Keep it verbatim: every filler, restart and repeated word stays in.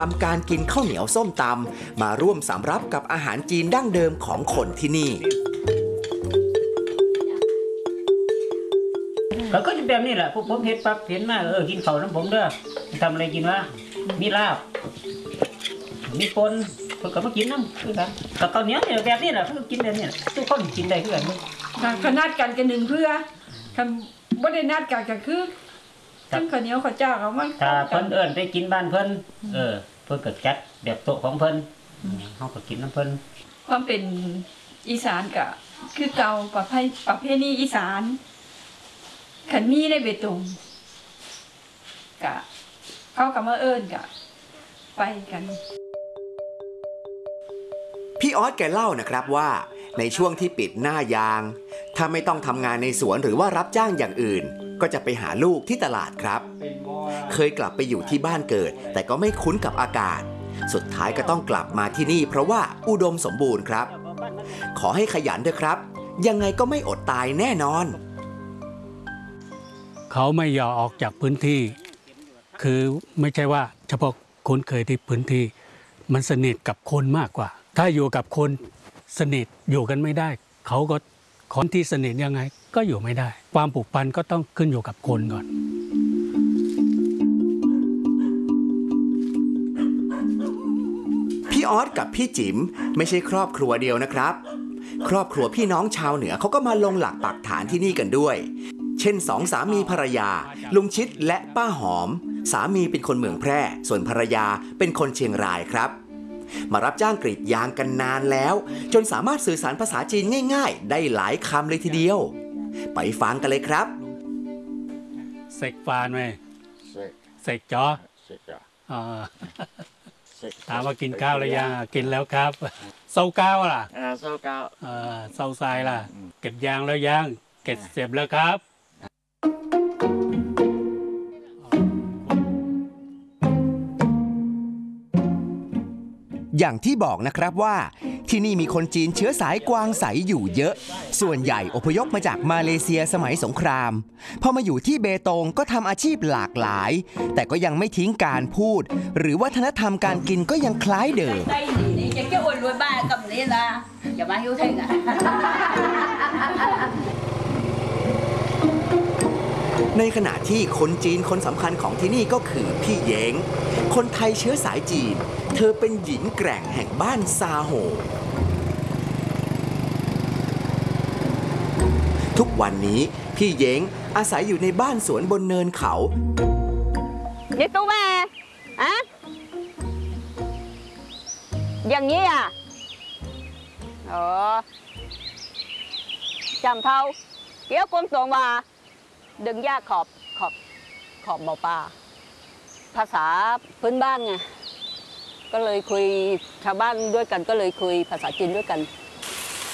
ทำการกินข้าวเหนียวส้มตำมาร่วมสำรับกับอาหารจีนดั้งเดิมของคนที่นี่ก็จะแบบนี้แหละพวกผมเห็นปั๊บเห็นมากเออกินข้าวน้ำผมเด้อทำอะไรกินวะมีลาบมีปนเพื่อกับมากินน้ำคือกันกับข้าวเหนียวเนี่ยแบบนี้แหละเพื่อกินแบบนี้ทุกคนกินได้คือกันขนาดกันกันหนึ่งเพื่อทำบ่ได้นัดกันก็คือทั้งข้าวเหนียวข้าวเจ้าเขามันถ้าเพิ่นเอิ้นไปกินบ้านเพิ่นเออเพิ่นก็จัดแบบโต๊ะของเพิ่นเฮาก็กินน้ำเพิ่นความเป็นอีสานก็คือเก่าประเพณีประเพณีอีสานขันมีในเบตงกะเขากับมาเอิญกะไปกันพี่ออสแกเล่านะครับว่าในช่วงที่ปิดหน้ายางถ้าไม่ต้องทำงานในสวนหรือว่ารับจ้างอย่างอื่นก็จะไปหาลูกที่ตลาดครับเคยกลับไปอยู่ที่บ้านเกิดแต่ก็ไม่คุ้นกับอากาศสุดท้ายก็ต้องกลับมาที่นี่เพราะว่าอุดมสมบูรณ์ครับขอให้ขยันด้วยครับยังไงก็ไม่อดตายแน่นอนเขาไม่ยอมออกจากพื้นที่คือไม่ใช่ว่าเฉพาะคนเคยที่พื้นที่มันสนิทกับคนมากกว่าถ้าอยู่กับคนสนิทอยู่กันไม่ได้เขาก็คนที่สนิทยังไงก็อยู่ไม่ได้ความผูกพันก็ต้องขึ้นอยู่กับคนก่อนพี่ออสกับพี่จิ๋มไม่ใช่ครอบครัวเดียวนะครับครอบครัวพี่น้องชาวเหนือเขาก็มาลงหลักปักฐานที่นี่กันด้วยเช่นสองสามีภรรยาลุงชิดและป้าหอมสามีเป็นคนเมืองแพร่ส่วนภรรยาเป็นคนเชียงรายครับมารับจ้างกรีดยางกันนานแล้วจนสามารถสื่อสารภาษาจีนง่ายๆได้หลายคำเลยทีเดียวไปฟังกันเลยครับเสกฟานไหมเสกจออ๋อถามว่ากินข้าวหรือยังกินแล้วครับเศร้าก้าวล่ะอ่าเศร้าก้าวอ่าเศร้าทรายล่ะเก็บยางแล้วยังเก็บเสร็จแล้วครับอย่างที่บอกนะครับว่าที่นี่มีคนจีนเชื้อสายกวางใสอยู่เยอะส่วนใหญ่อพยพมาจากมาเลเซียสมัยสงครามพอมาอยู่ที่เบตงก็ทำอาชีพหลากหลายแต่ก็ยังไม่ทิ้งการพูดหรือวัฒนธรรมการกินก็ยังคล้ายเดิมในขณะที่คนจีนคนสำคัญของที่นี่ก็คือพี่เย้งคนไทยเชื้อสายจีนเธอเป็นหญิงแกร่งแห่งบ้านซาโฮทุกวันนี้พี่เย้งอาศัยอยู่ในบ้านสวนบนเนินเขานี่ตู้แม่อะอย่างนี้อ่ะเออจำเท่าเกี่ยวกลมตรงมาดึงหญ้าขอบขอบขอบบ่อปลาภาษาพื้นบ้านไงก็เลยคุยชาวบ้านด้วยกันก็เลยคุยภาษาจีนด้วยกัน